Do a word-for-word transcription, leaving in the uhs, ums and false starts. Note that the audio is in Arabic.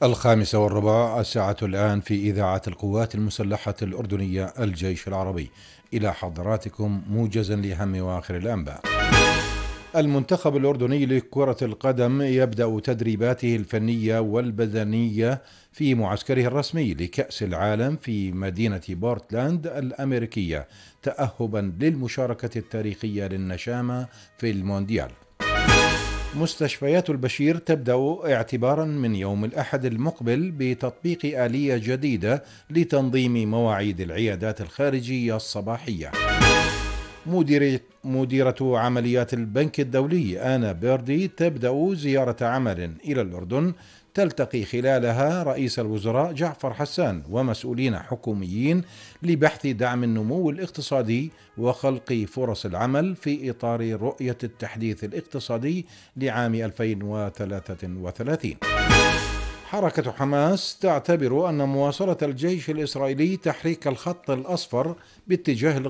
الخامسة والربع الساعة الآن في إذاعة القوات المسلحة الأردنية الجيش العربي. إلى حضراتكم موجزا لأهم وآخر الأنباء. المنتخب الأردني لكرة القدم يبدأ تدريباته الفنية والبدنية في معسكره الرسمي لكأس العالم في مدينة بورتلاند الأمريكية تأهبا للمشاركة التاريخية للنشامة في المونديال. مستشفيات البشير تبدأ اعتبارا من يوم الأحد المقبل بتطبيق آلية جديدة لتنظيم مواعيد العيادات الخارجية الصباحية. مديرة, مديرة عمليات البنك الدولي آنا بيردي تبدأ زيارة عمل إلى الأردن تلتقي خلالها رئيس الوزراء جعفر حسان ومسؤولين حكوميين لبحث دعم النمو الاقتصادي وخلق فرص العمل في إطار رؤية التحديث الاقتصادي لعام ألفين وثلاثة وثلاثين. حركة حماس تعتبر أن مواصلة الجيش الإسرائيلي تحريك الخط الأصفر باتجاه